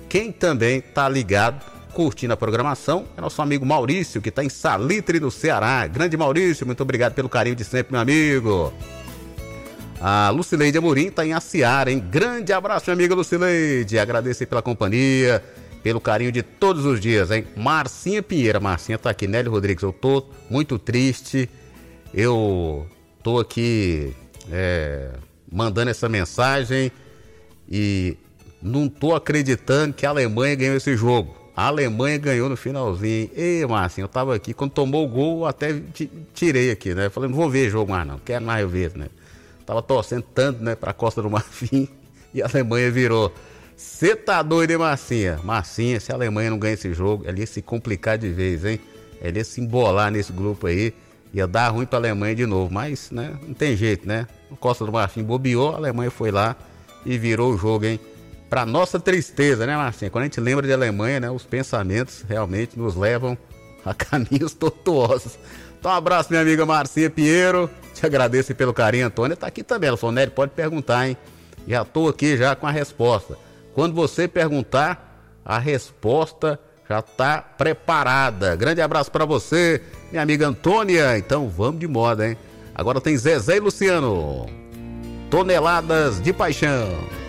quem também tá ligado, curtindo a programação, é nosso amigo Maurício, que tá em Salitre, no Ceará. Grande Maurício, muito obrigado pelo carinho de sempre, meu amigo. A Lucileide Amorim tá em Aciara, hein? Grande abraço, minha amiga Lucileide. Agradeço aí pela companhia, pelo carinho de todos os dias, hein? Marcinha Pinheira, Marcinha tá aqui. Nélio Rodrigues, eu tô muito triste. Eu tô aqui mandando essa mensagem e não tô acreditando que a Alemanha ganhou esse jogo. A Alemanha ganhou no finalzinho. Ei, Marcinho, eu tava aqui, quando tomou o gol, eu até tirei aqui, né? Falei, não vou ver jogo mais não, quero mais eu ver, né? Tava torcendo tanto, né, pra Costa do Marfim e a Alemanha virou. Cê tá doido, hein, Marcinha? Marcinha, se a Alemanha não ganha esse jogo, ela ia se complicar de vez, hein? Ela ia se embolar nesse grupo aí, ia dar ruim pra Alemanha de novo, mas, né, não tem jeito, né? O Costa do Marfim bobeou, a Alemanha foi lá e virou o jogo, hein? Pra nossa tristeza, né, Marcinha? Quando a gente lembra de Alemanha, né, os pensamentos realmente nos levam a caminhos tortuosos. Então, um abraço, minha amiga Marcinha Pinheiro. Te agradeço pelo carinho, Antônia. Tá aqui também, ela falou, Nery, pode perguntar, hein? Já tô aqui já com a resposta. Quando você perguntar, a resposta já tá preparada. Grande abraço pra você, minha amiga Antônia. Então, vamos de moda, hein? Agora tem Zezé e Luciano. Toneladas de Paixão.